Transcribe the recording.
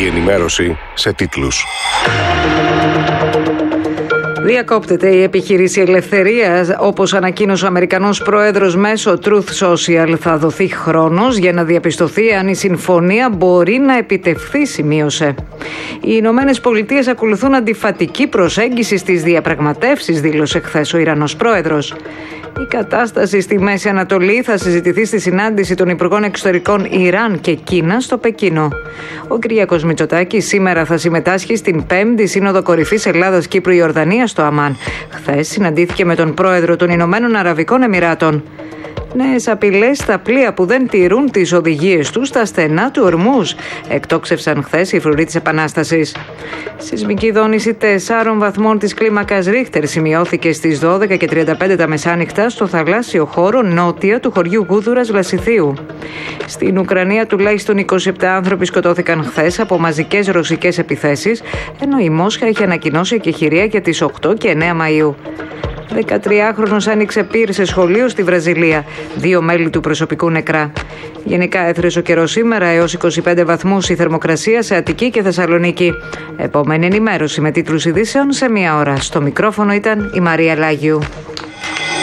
Η ενημέρωση σε τίτλους. Διακόπτεται η επιχείρηση ελευθερίας, όπως ανακοίνωσε ο Αμερικανός πρόεδρος μέσω Truth Social. Θα δοθεί χρόνος για να διαπιστωθεί αν η συμφωνία μπορεί να επιτευχθεί, σημείωσε. Οι Ηνωμένες Πολιτείες ακολουθούν αντιφατική προσέγγιση στις διαπραγματεύσεις, δήλωσε χθες ο Ιρανός πρόεδρος. Η κατάσταση στη Μέση Ανατολή θα συζητηθεί στη συνάντηση των Υπουργών Εξωτερικών Ιράν και Κίνα στο Πεκίνο. Ο Κυριάκος Μητσοτάκης σήμερα θα συμμετάσχει στην 5η Σύνοδο Κορυφής Ελλάδας-Κύπρου-Ιορδανίας στο Αμάν. Χθες συναντήθηκε με τον πρόεδρο των Ηνωμένων Αραβικών Εμιράτων. Νέες απειλές στα πλοία που δεν τηρούν τις οδηγίες τους στα στενά του Ορμούζ, εκτόξευσαν χθες οι φρουροί της Επανάστασης. Σεισμική δόνηση 4 βαθμών της κλίμακας Ρίχτερ σημειώθηκε στις 12:35 τα μεσάνυχτα στο θαλάσσιο χώρο νότια του χωριού Γούδουρας Λασιθίου. Στην Ουκρανία τουλάχιστον 27 άνθρωποι σκοτώθηκαν χθες από μαζικές ρωσικές επιθέσεις, ενώ η Μόσχα έχει ανακοινώσει εκεχηρία για τις 8 και 9 Μαΐου. 13χρονος άνοιξε πυρ σε σχολείο στη Βραζιλία. 2 μέλη του προσωπικού νεκρά. Γενικά έθρεσε ο καιρός σήμερα έως 25 βαθμούς η θερμοκρασία σε Αττική και Θεσσαλονίκη. Επόμενη ενημέρωση με τίτλους ειδήσεων σε 1 ώρα. Στο μικρόφωνο ήταν η Μαρία Λάγιου.